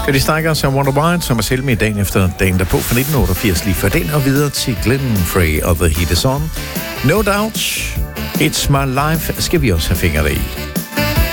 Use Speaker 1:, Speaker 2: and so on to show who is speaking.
Speaker 1: Eddie Stigers og Wonder Wide, som er selv med dagen efter dagen derpå fra 1988, lige før den, og videre til Glenn Frey og The Heat Is On. No Doubt, It's My Life skal vi også have fingre i.